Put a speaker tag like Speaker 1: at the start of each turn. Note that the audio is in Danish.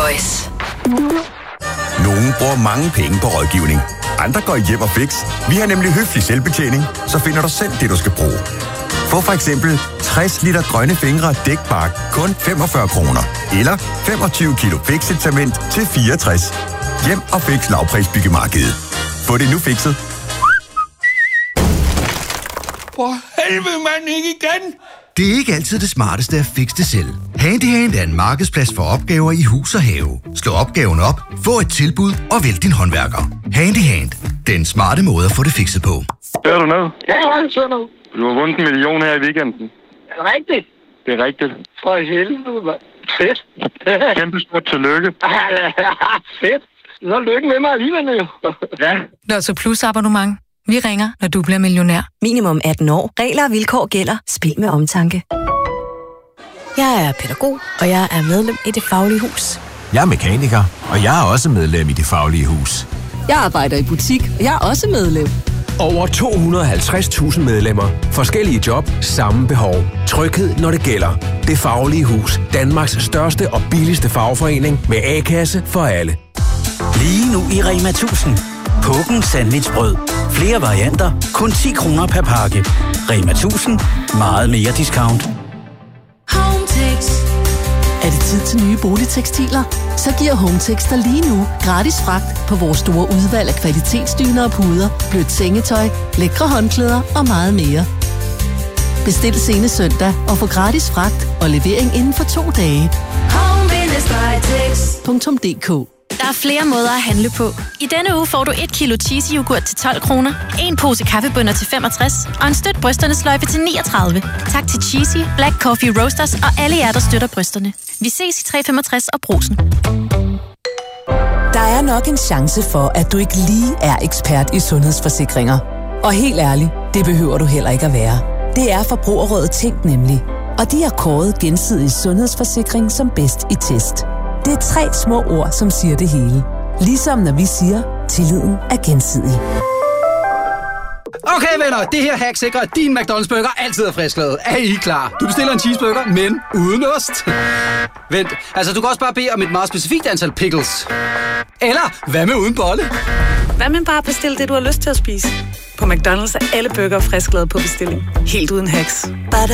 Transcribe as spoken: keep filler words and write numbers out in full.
Speaker 1: Voice.
Speaker 2: Nogle bruger mange penge på rådgivning. Andre går i hjem og fix. Vi har nemlig høflig selvbetjening, så finder du selv det, du skal bruge. Få for eksempel tres liter grønne fingre dækbark kun femogfyrre kroner. Eller femogtyve kilo fixet-cement til fireogtres. Hjem og fix lavprisbyggemarkedet. Få det nu fikset.
Speaker 3: For helvede, mand, ikke igen!
Speaker 4: Det er ikke altid det smarteste at fikse det selv. Handyhand er en markedsplads for opgaver i hus og have. Slå opgaven op, få et tilbud og vælg din håndværker. Handyhand. Den smarte måde at få det fikset på.
Speaker 5: Hører du noget?
Speaker 6: Ja, jeg har sådan noget.
Speaker 5: Du har vundet en million her i weekenden.
Speaker 6: Er det rigtigt?
Speaker 5: Det er rigtigt.
Speaker 6: For helvede, mand. Fedt.
Speaker 5: Kæmpe stort tillykke.
Speaker 6: Fedt. Så lykke med mig alligevel, jo.
Speaker 5: Ja.
Speaker 7: Lotto Plus abonnement. Vi ringer, når du bliver millionær.
Speaker 8: Minimum atten år. Regler og vilkår gælder. Spil med omtanke. Jeg er pædagog, og jeg er medlem i Det Faglige Hus.
Speaker 9: Jeg er mekaniker, og jeg er også medlem i Det Faglige Hus.
Speaker 10: Jeg arbejder i butik, og jeg er også medlem.
Speaker 9: Over to hundrede og halvtreds tusind medlemmer. Forskellige job, samme behov. Tryghed, når det gælder. Det Faglige Hus. Danmarks største og billigste fagforening med A-kasse for alle.
Speaker 11: Lige nu i Rema tusind. Påken sandwichbrød. Flere varianter. Kun ti kroner per pakke. Rema tusind. Meget mere discount.
Speaker 10: Hometex. Er det tid til nye boligtekstiler? Så giver Hometex dig lige nu gratis fragt på vores store udvalg af kvalitetsdyner og puder, blødt sengetøj, lækre håndklæder og meget mere. Bestil senest søndag og få gratis fragt og levering inden for to dage. Home-tex punktum d k.
Speaker 12: Der er flere måder at handle på. I denne uge får du et kilo cheesy yoghurt til tolv kroner, en pose kaffebønner til femogtres og en støt brysterne sløjfe til niogtredive. Tak til Cheesy, Black Coffee Roasters og alle jer, der støtter brysterne. Vi ses i tre femogtres og Brugsen.
Speaker 13: Der er nok en chance for, at du ikke lige er ekspert i sundhedsforsikringer. Og helt ærligt, det behøver du heller ikke at være. Det er Forbrugerrådet Tænk nemlig. Og de har kåret Gensidig Sundhedsforsikring som bedst i test. Det er tre små ord, som siger det hele. Ligesom når vi siger, tilliden er gensidig.
Speaker 14: Okay venner, det her hack sikrer, at din McDonald's burger altid er frisklavet. Er I klar? Du bestiller en cheeseburger, men uden ost. Vent, altså du kan også bare bede om et meget specifikt antal pickles. Eller, hvad med uden bolle?
Speaker 15: Hvad med bare bestille det, du har lyst til at spise? På McDonald's er alle burger frisklavet på bestilling. Helt uden hacks.